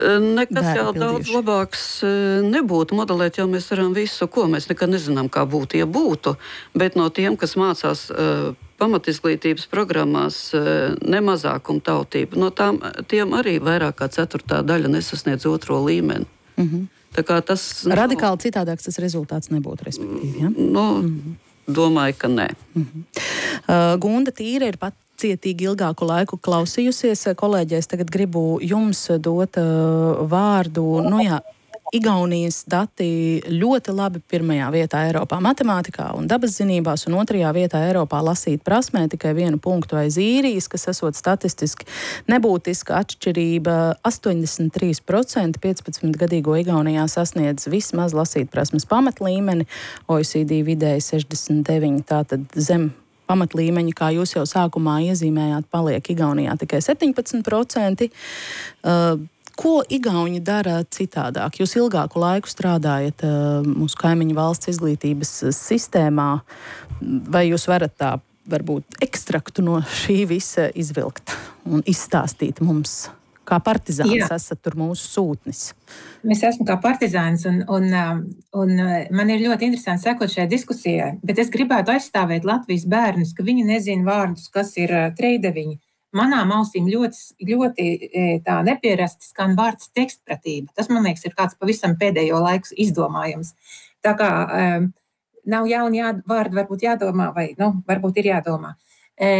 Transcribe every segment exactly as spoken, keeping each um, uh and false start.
Nekas jau daudz labāks nebūtu. Modelēt jau mēs varam visu, ko mēs nekad nezinām, kā būtu, ja būtu. Bet no tiem, kas mācās uh, pamatizglītības programmās, uh, nemazākuma tautība, no tām, tiem arī vairāk kā ceturtā daļa nesasniedz otro līmeni. Mm-hmm. Tā kā tas... Radikāli no, citādāks tas rezultāts nebūtu, respektīvi, ja? No, mm-hmm. Domāju, ka nē. Mm-hmm. Uh, Gunda Tīre ir pat cietīgi ilgāku laiku klausījusies. Kolēģi, es tagad gribu jums dot uh, vārdu. Nu jā, Igaunijas dati ļoti labi pirmajā vietā Eiropā matemātikā un dabas zinībās, un otrajā vietā Eiropā lasīt prasmē tikai vienu punktu aiz īrijas, kas esot statistiski nebūtiska atšķirība. astoņdesmit trīs procenti piecpadsmitgadīgo Igaunijā sasniedz vismaz lasīt prasmes pamatlīmeni, O E C D vidēji sešdesmit deviņi, tātad zem pamatlīmeņa, kā jūs jau sākumā iezīmējāt, paliek Igaunijā tikai septiņpadsmit procenti. Uh, Ko Igauni dara citādāk? Jūs ilgāku laiku strādājat uh, mūsu kaimiņu valsts izglītības sistēmā. Vai jūs varat tā varbūt ekstraktu no šī visa izvilkt un izstāstīt mums? Kā partizāns Jā. Esat tur mūsu sūtnis. Es esmu kā partizāns, un, un, un man ir ļoti interesanti sekot šajā diskusijā, bet es gribētu aizstāvēt Latvijas bērnus, ka viņi nezina vārdus, kas ir treideviņi. Manām ausīm ļoti, ļoti tā nepierasti skan vārds tekstpratība. Tas, man liekas, ir kāds pavisam pēdējo laiku izdomājums. Tā kā um, nav jauni jā, vārdi, varbūt jādomā, vai nu, varbūt ir jādomā. E,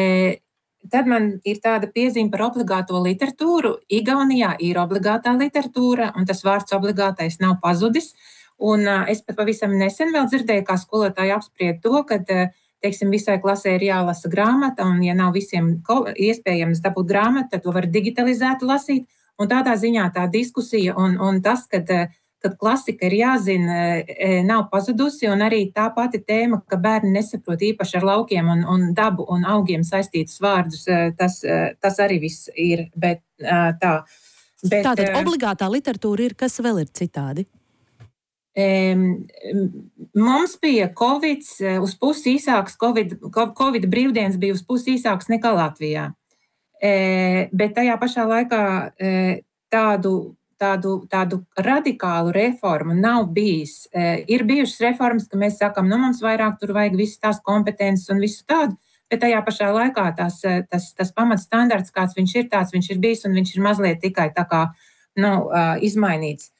tad man ir tāda piezīme par obligāto literatūru. Igaunijā ir obligātā literatūra, un tas vārds obligātais nav pazudis. Un uh, es pat pavisam nesen vēl dzirdēju, kā skolotāji apspried to, ka uh, teiksim, visai klasē ir jālasa grāmata, un ja nav visiem iespējams dabūt grāmatu, tad to var digitalizēt lasīt. Un tādā ziņā tā diskusija un, un tas, kad, kad klasika ir jāzina, nav pazudusi, un arī tā pati tēma, ka bērni nesaprot īpaši ar laukiem un, un dabu un augiem saistītus vārdus, tas, tas arī viss ir. Bet, tā. Bet, Tātad obligātā literatūra ir, kas vēl ir citādi? Mums bija Covid, uz pusi īsāks, Covid, Covid brīvdienas bija uz pusi īsāks nekā Latvijā. Bet tajā pašā laikā tādu, tādu, tādu radikālu reformu nav bijis. Ir bijušas reformas, ka mēs sakam, nu mums vairāk tur vajag visas tās kompetences un visu tādu, bet tajā pašā laikā tās, tas, tas pamatstandards, kāds viņš ir, tāds viņš ir bijis, un viņš ir mazliet tikai tā kā, nu, izmainīts.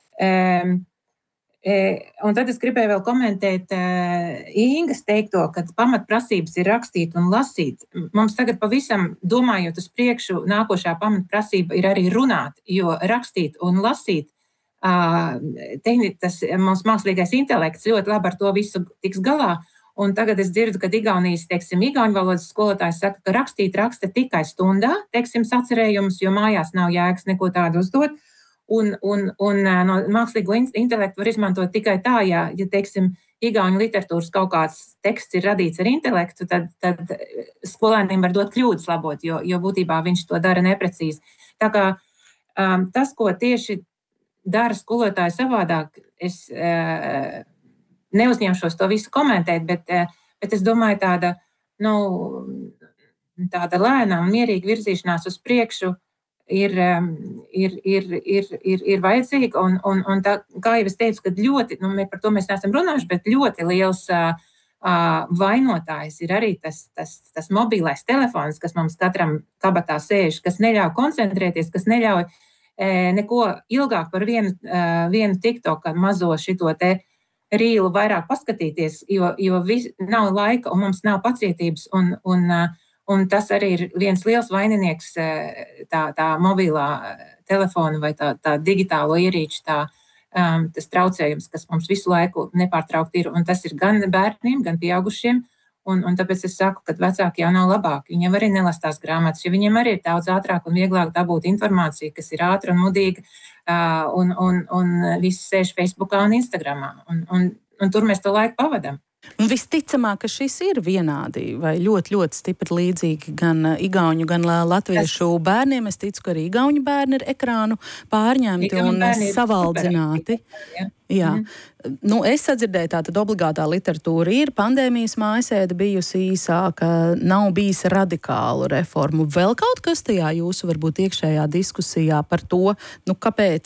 Un tad es gribēju vēl komentēt uh, Ingas teikto, ka pamatprasības ir rakstīt un lasīt. Mums tagad pavisam, domājot uz priekšu, nākošā pamatprasība ir arī runāt, jo rakstīt un lasīt, uh, tehni, tas mums mākslīgais intelekts ļoti labi ar to visu tiks galā. Un tagad es dzirdu, ka Igaunijas, teiksim, igauņu valodas skolotājs saka, ka rakstīt raksta tikai stundā, teiksim, sacerējumus, jo mājās nav jēgas neko tādu uzdot. Un, un, un no mākslīgo intelektu var izmantot tikai tā, ja, ja teiksim, igauņu literatūras kaut kāds teksts ir radīts ar intelektu, tad, tad skolēniem var dot kļūdas labot, jo, jo būtībā viņš to dara neprecīzi. Tā kā um, tas, ko tieši dara skolotāji savādāk, es uh, neuzņemšos to visu komentēt, bet, uh, bet es domāju tāda, nu, tāda lēna un mierīga virzīšanās uz priekšu, Ir, ir, ir, ir, ir, ir vajadzīga, un, un, un tā, kā jau es teicu, ka ļoti, nu, par to mēs neesam runājuši, bet ļoti liels uh, vainotājs ir arī tas, tas, tas mobilais telefons, kas mums katram kabatā sēž, kas neļauj koncentrēties, kas neļauj eh, neko ilgāk par vienu, uh, vienu TikToku mazo šito te rīlu vairāk paskatīties, jo, jo vis, nav laika un mums nav pacietības, un, un uh, Un tas arī ir viens liels vaininieks, tā, tā mobilā telefona vai tā, tā digitālo ierīču, tā, um, tas traucējums, kas mums visu laiku nepārtraukti ir. Un tas ir gan bērniem, gan pieaugušiem. Un, un tāpēc es saku, ka vecāki jau nav labāki. Viņiem arī nelastās grāmatas, jo viņiem arī ir daudz ātrāk un vieglāk dabūt informāciju, kas ir ātra un mudīga. Uh, un, un, un visi sēž Facebookā un Instagramā. Un, un, un tur mēs to laiku pavadam. Un visticamāk, ka šis ir vienādi vai ļoti, ļoti stipri līdzīgi gan igauņu, gan latviešu es... bērniem. Es ticu, ka arī igauņu bērni ir ekrānu pārņemti igauņu un savaldzināti. Ja. Jā. Mm. Nu, es sadzirdēju, tātad obligātā literatūra ir pandēmijas mājasēde bijusi īsāka, nav bijis radikālu reformu. Vēl kaut kas tajā jūsu varbūt iekšējā diskusijā par to, nu, kāpēc